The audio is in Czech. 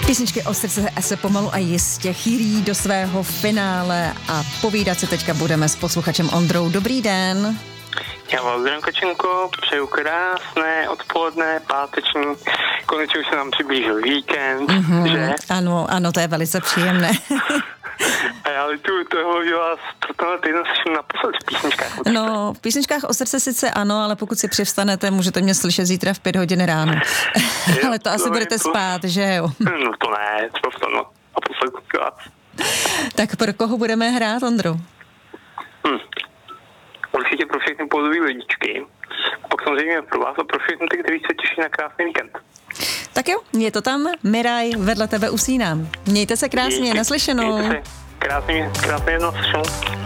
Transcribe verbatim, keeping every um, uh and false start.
Písničky o srdce se pomalu a jistě chýlí do svého finále a povídat si teďka budeme s posluchačem Ondrou. Dobrý den. Já vás zdravím, Kačenko, přeju krásné odpoledne, páteční, konečně už se nám přiblížil víkend, mm-hmm, že? Ano, ano, to je velice příjemné. A já lituju toho, že vás pro tenhle týden slyším naposled v písničkách o srdce. No, v písničkách o srdce sice ano, ale pokud si přivstanete, můžete mě slyšet zítra v pět hodin ráno. Ale to asi to budete to... spát, že jo? No to ne, třeba vstanu a posledku vás. Tak pro koho budeme hrát, Ondro? Hm. Určitě pro všechny pohodové lidičky. A pak samozřejmě pro vás a pro všechny ty, kteří se těší na krásný víkend. Tak jo, je to tam. Miraj, vedle tebe usínám. Mějte se krásně, Díky. naslyšenou. Mějte se krásně, krásně naslyšenou.